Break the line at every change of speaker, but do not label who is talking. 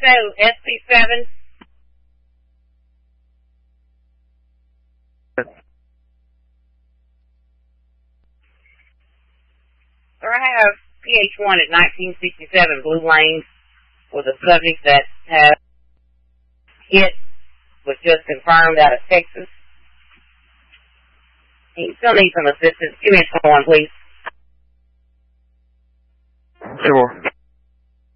USO SP7. Sir, I have PH1 at 1967 Blue Lanes with a subject that has hit, was just confirmed out of Texas. He still needs some assistance. Give me a call, please.
Sure.